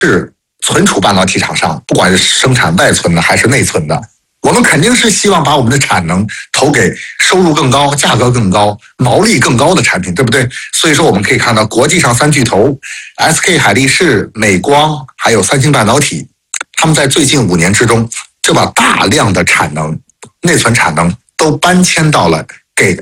存储半导体厂商，不管是生产外存的还是内存的，我们肯定是希望把我们的产能投给收入更高、价格更高、毛利更高的产品，对不对？所以说我们可以看到，国际上3巨头 SK 海力士、美光还有三星半导体，他们在最近5年之中就把大量的产能、内存产能都搬迁到了给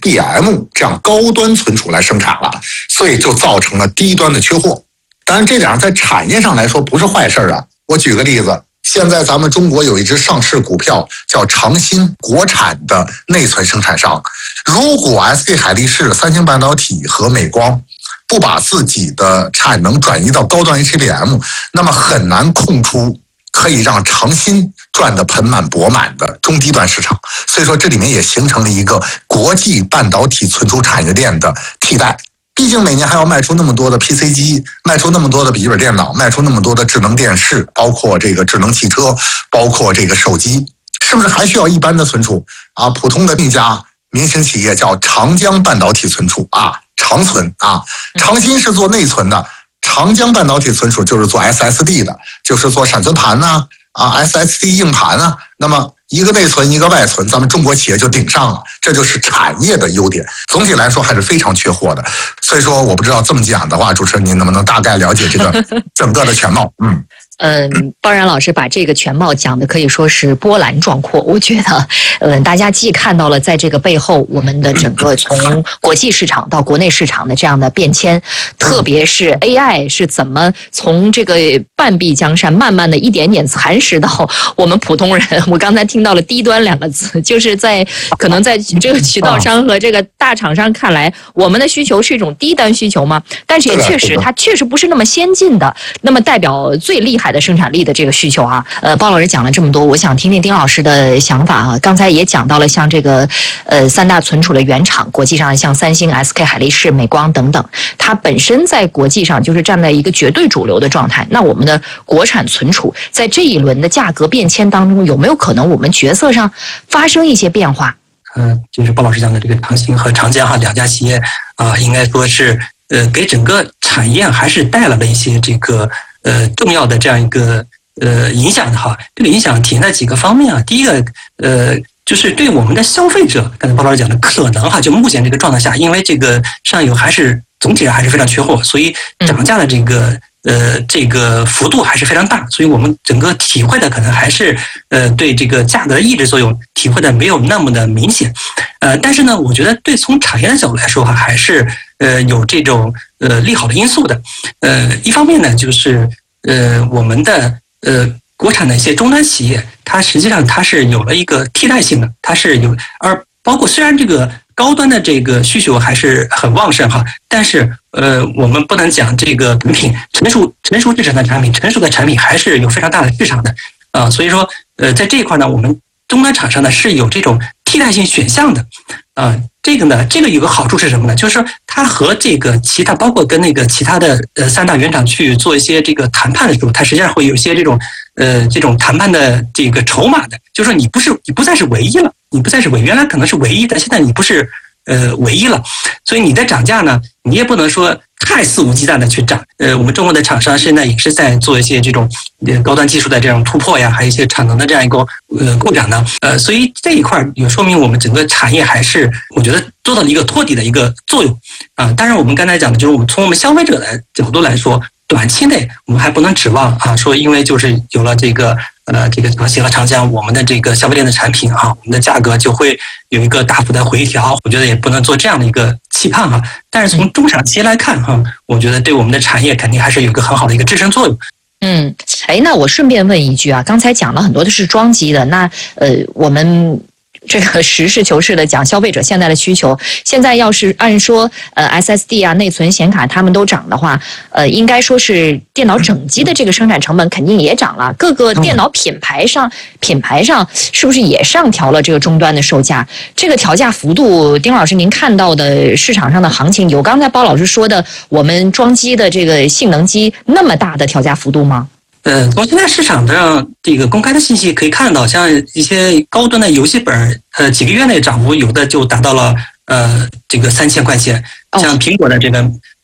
HBM 这样高端存储来生产了，所以就造成了低端的缺货。当然，这点在产业上来说不是坏事啊。我举个例子，现在咱们中国有一只上市股票叫长鑫，国产的内存生产商。如果 SK 海力士、三星半导体和美光不把自己的产能转移到高端 HBM， 那么很难空出可以让长鑫赚得盆满钵满的中低端市场。所以说，这里面也形成了一个国际半导体存储产业链的替代。毕竟每年还要卖出那么多的 PC 机，卖出那么多的笔记本电脑，卖出那么多的智能电视，包括这个智能汽车，包括这个手机，是不是还需要一般的存储啊？普通的一家明星企业叫长江半导体存储啊，长存啊，长鑫是做内存的，长江半导体存储就是做 SSD 的，就是做闪存盘呐，SSD 硬盘啊，那么一个内存一个外存，咱们中国企业就顶上了，这就是产业的优点。总体来说还是非常缺货的，所以说我不知道这么讲的话，主持人您能不能大概了解这个整个的全貌？ 包然老师把这个全貌讲的可以说是波澜壮阔。我觉得，大家既看到了在这个背后我们的整个从国际市场到国内市场的这样的变迁，特别是 AI 是怎么从这个半壁江山慢慢的一点点蚕食到我们普通人。我刚才听到了低端2个字，就是可能在这个渠道商和这个大厂商看来，我们的需求是一种低端需求吗？但是也确实，它确实不是那么先进的，那么代表最厉害的生产力的这个需求啊。包老师讲了这么多，我想听听丁老师的想法啊。刚才也讲到了像这个3大存储的原厂，国际上像三星、SK 海力士、美光等等，它本身在国际上就是站在一个绝对主流的状态。那我们的国产存储在这一轮的价格变迁当中，有没有可能我们角色上发生一些变化？ 就是包老师讲的这个长鑫和长江2家企业啊，应该说是给整个产业还是带来了一些这个重要的这样一个影响的哈。这个影响体现在几个方面啊。第一个就是对我们的消费者，刚才包老师讲的可能哈，就目前这个状态下，因为这个上游总体上还是非常缺货，所以涨价的这个幅度还是非常大，所以我们整个体会的可能还是对这个价格的抑制作用体会的没有那么的明显。但是呢，我觉得从产业的角度来说哈，还是有这种利好的因素的。一方面呢，就是我们的国产的一些终端企业，它实际上它是有了一个替代性的，它是有，而包括虽然这个高端的这个需求还是很旺盛哈，但是我们不能讲这个产品成熟制成的产品，成熟的产品还是有非常大的市场的啊。所以说在这一块呢，我们终端厂商呢是有这种替代性选项的啊。这个有个好处是什么呢？就是说它和这个其他，包括跟那个其他的3大原厂去做一些这个谈判的时候，它实际上会有一些这种谈判的这个筹码的，就是说你不再是唯一了，原来可能是唯一的，现在你不是唯一了，所以你的涨价呢，你也不能说太肆无忌惮的去涨。我们中国的厂商现在也是在做一些这种高端技术的这种突破呀，还有一些产能的这样一个扩展呢。所以这一块也说明我们整个产业还是我觉得做到了一个托底的一个作用啊。当然我们刚才讲的就是从我们消费者的角度来说，短期内我们还不能指望啊，说因为就是有了这个长鑫和长江，我们的这个消费电子产品啊，我们的价格就会有一个大幅的回调。我觉得也不能做这样的一个期盼哈。但是从中长期来看哈，我觉得对我们的产业肯定还是有一个很好的一个支撑作用。 那我顺便问一句啊，刚才讲了很多的是装机的，那我们这个实事求是的讲消费者现在的需求，现在要是按说SSD 啊、内存显卡他们都涨的话，应该说是电脑整机的这个生产成本肯定也涨了，各个电脑品牌上是不是也上调了这个终端的售价？这个调价幅度，丁老师您看到的市场上的行情，有刚才包老师说的我们装机的这个性能机那么大的调价幅度吗？ 从现在市场上这个公开的信息可以看到，像一些高端的游戏本，几个月内涨幅有的就达到了这个3000块钱，像苹果的这个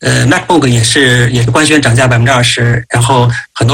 MacBook 也是官宣涨价20%，然后很多